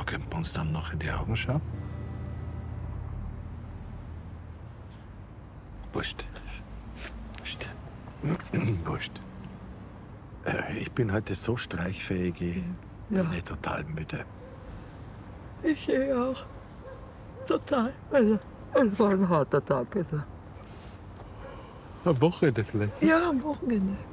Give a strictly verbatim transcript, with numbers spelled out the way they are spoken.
Könnten wir uns dann noch in die Augen schauen? Wurscht. Wurscht. Wurscht. Äh, ich bin heute so streichfähig, ich Ja. bin eh total müde. Ich eh auch. Total. Also, es war ein harter Tag. Also. Am Wochenende vielleicht? Ja, am Wochenende.